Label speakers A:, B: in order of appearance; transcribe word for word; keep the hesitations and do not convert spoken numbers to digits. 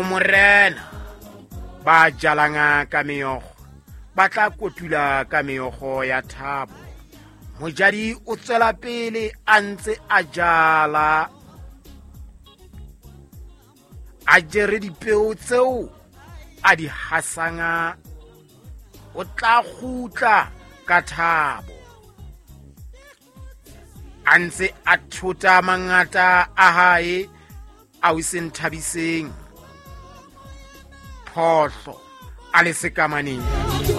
A: Morena ba jalanga ka meogo ba tla kotula ka meogo ya thabo. Mojadi o tswela pele a ntse a jala a jere dipeo tseo a di hasanga, o tla gutla ka thabo. A ntse a thota mangata a hae a o seng thabiseng, photlo a le sekamaneng.